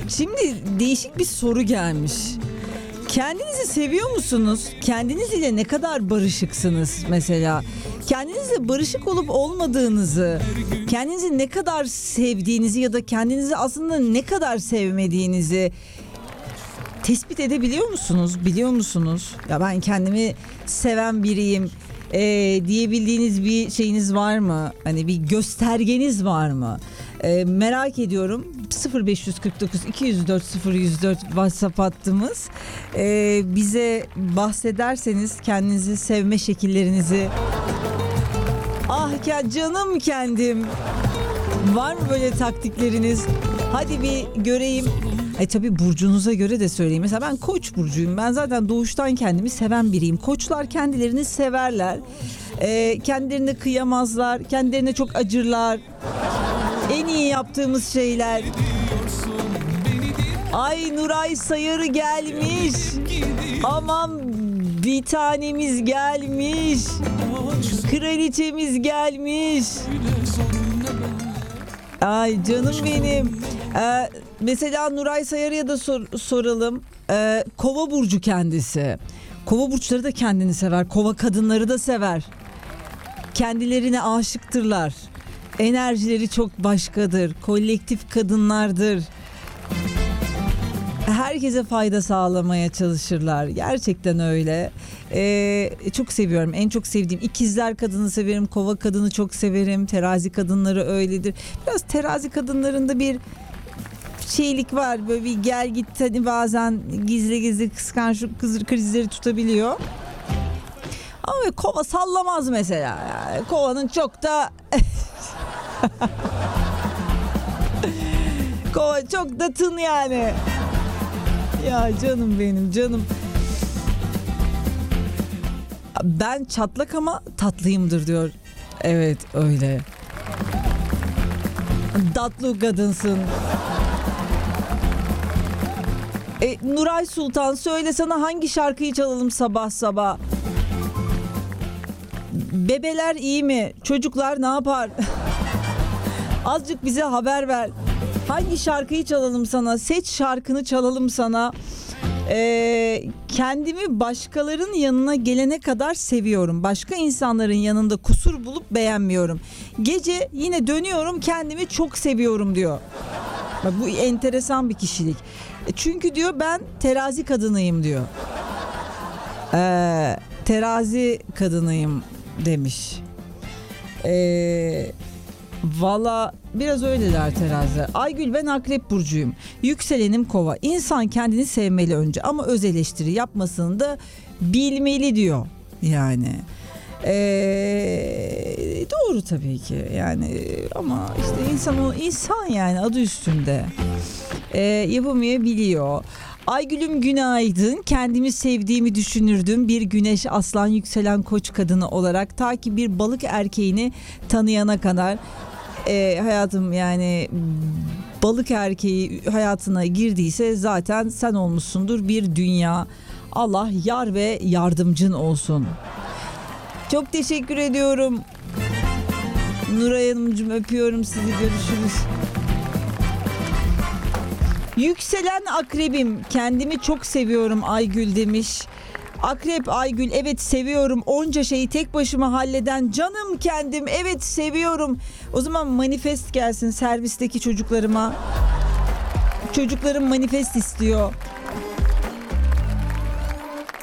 Şimdi değişik bir soru gelmiş. Kendinizi seviyor musunuz? Kendiniz ile ne kadar barışıksınız mesela? Kendinizle barışık olup olmadığınızı, kendinizi ne kadar sevdiğinizi ya da kendinizi aslında ne kadar sevmediğinizi tespit edebiliyor musunuz? Biliyor musunuz? Ya ben kendimi seven biriyim diyebildiğiniz bir şeyiniz var mı? Hani bir göstergeniz var mı? Merak ediyorum. 0549 204 0104 WhatsApp hattımız. Bize bahsederseniz kendinizi sevme şekillerinizi. Ah canım kendim. Var mı böyle taktikleriniz? Hadi bir göreyim. Tabii burcunuza göre de söyleyeyim. Mesela ben Koç burcuyum. Ben zaten doğuştan kendimi seven biriyim. Koçlar kendilerini severler. Kendilerine kıyamazlar. Kendilerine çok acırlar. En iyi yaptığımız şeyler. Ay Nuray Sayarı gelmiş. Aman bir tanemiz gelmiş. Kraliçemiz gelmiş. Ay canım benim. Mesela Nuray Sayarı'ya da soralım. Kova burcu kendisi. Kova burçları da kendini sever. Kova kadınları da sever. Kendilerine aşıktırlar. Enerjileri çok başkadır. Kolektif kadınlardır. Herkese fayda sağlamaya çalışırlar. Gerçekten öyle. Çok seviyorum. En çok sevdiğim ikizler kadını severim. Kova kadını çok severim. Terazi kadınları öyledir. Biraz terazi kadınlarında bir şeylik var. Böyle bir gel git, hani bazen gizli kıskançlık krizleri tutabiliyor. Ama kova sallamaz mesela. Yani kovanın çok da kova çok da tın yani. Ya canım benim canım. Ben çatlak ama tatlıyımdır diyor. Evet öyle. Tatlı kadınsın. Nuray Sultan söyle, sana hangi şarkıyı çalalım sabah sabah? Bebeler iyi mi? Çocuklar ne yapar? Azıcık bize haber ver. Hangi şarkıyı çalalım sana? Seç şarkını çalalım sana. Kendimi başkalarının yanına gelene kadar seviyorum. Başka insanların yanında kusur bulup beğenmiyorum. Gece yine dönüyorum, kendimi çok seviyorum diyor. Bak, bu enteresan bir kişilik. Çünkü diyor ben terazi kadınıyım diyor. Terazi kadınıyım demiş. Valla biraz öyleler teraziler. Aygül, ben akrep burcuyum. Yükselenim kova. İnsan kendini sevmeli önce ama öz eleştiri yapmasını da bilmeli diyor. Yani doğru tabii ki yani, ama işte insan yani adı üstünde. Yapamayabiliyor. Aygül'üm günaydın. Kendimi sevdiğimi düşünürdüm. Bir güneş, aslan, yükselen koç kadını olarak ta ki bir balık erkeğini tanıyana kadar. Hayatım yani balık erkeği hayatına girdiyse zaten sen olmuşsundur bir dünya. Allah yar ve yardımcın olsun. Çok teşekkür ediyorum. Nuray Hanımcığım, öpüyorum sizi, görüşürüz. Yükselen akrebim, kendimi çok seviyorum Aygül demiş. Akrep Aygül, evet seviyorum, onca şeyi tek başıma halleden canım kendim, evet seviyorum. O zaman manifest gelsin servisteki çocuklarıma. Çocuklarım manifest istiyor.